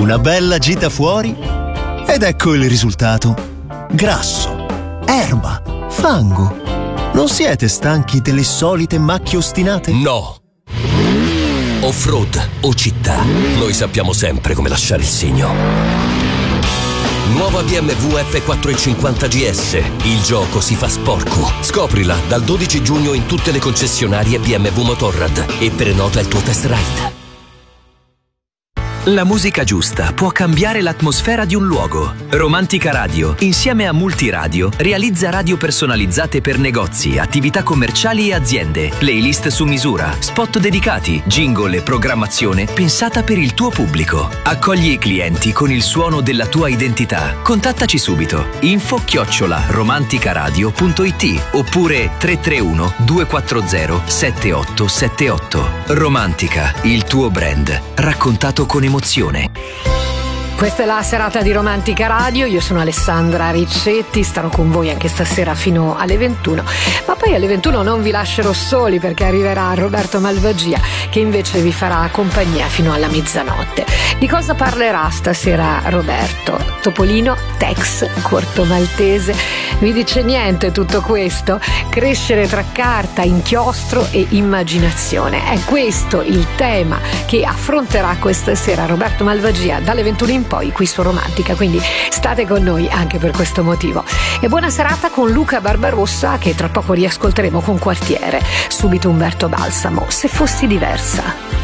Una bella gita fuori ed ecco il risultato. Grasso, erba, fango. Non siete stanchi delle solite macchie ostinate? No! Off-road o città, noi sappiamo sempre come lasciare il segno. Nuova BMW F450 GS. Il gioco si fa sporco. Scoprila dal 12 giugno in tutte le concessionarie BMW Motorrad e prenota il tuo test ride. La musica giusta può cambiare l'atmosfera di un luogo. Romantica Radio, insieme a Multiradio, realizza radio personalizzate per negozi, attività commerciali e aziende, playlist su misura, spot dedicati, jingle e programmazione pensata per il tuo pubblico. Accogli i clienti con il suono della tua identità. Contattaci subito. info@romanticaradio.it oppure 331 240 7878. Romantica, il tuo brand, raccontato con emozione. Questa è la serata di Romantica Radio, io sono Alessandra Riccetti, starò con voi anche stasera fino alle 21, ma poi alle 21 non vi lascerò soli perché arriverà Roberto Malvagia che invece vi farà compagnia fino alla mezzanotte. Di cosa parlerà stasera Roberto? Topolino, Tex, Corto Maltese, vi dice niente tutto questo? Crescere tra carta, inchiostro e immaginazione, è questo il tema che affronterà questa sera Roberto Malvagia dalle 21 in poi qui su Romantica, quindi state con noi anche per questo motivo. E buona serata con Luca Barbarossa che tra poco riascolteremo con Quartiere. Subito Umberto Balsamo, Se fossi diversa.